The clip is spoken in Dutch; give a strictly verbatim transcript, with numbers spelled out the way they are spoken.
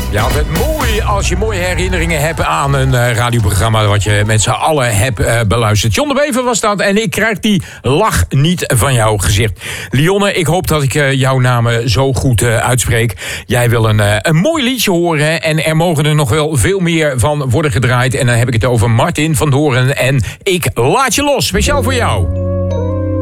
Ja, altijd mooi als je mooie herinneringen hebt aan een uh, radioprogramma wat je met z'n allen hebt uh, beluisterd. John de Bever was dat en ik krijg die lach niet van jouw gezicht. Lionne, ik hoop dat ik uh, jouw naam zo goed uh, uitspreek. Jij wil een, uh, een mooi liedje horen en er mogen er nog wel veel meer van worden gedraaid. En dan heb ik het over Martin van Doorn en Ik Laat Je Los, speciaal voor jou.